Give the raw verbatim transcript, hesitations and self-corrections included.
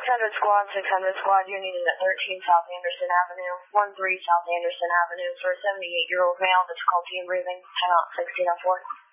hundred squad, six hundred squad, you're needed at thirteen South Anderson Avenue, one three South Anderson Avenue for a seventy-eight-year-old male that's difficulty in breathing. Time out sixteen oh four.